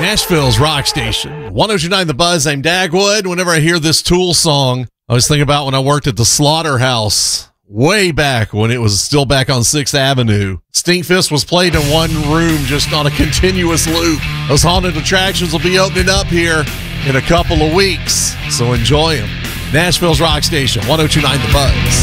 Nashville's rock station, 102.9 The Buzz. I'm Dagwood. Whenever I hear this Tool song, I was thinking about when I worked at the Slaughterhouse way back when it was still back on 6th Avenue. Stinkfist was played in one room, just on a continuous loop. Those haunted attractions will be opening up here in a couple of weeks, so enjoy them. Nashville's rock station, 102.9 The Buzz.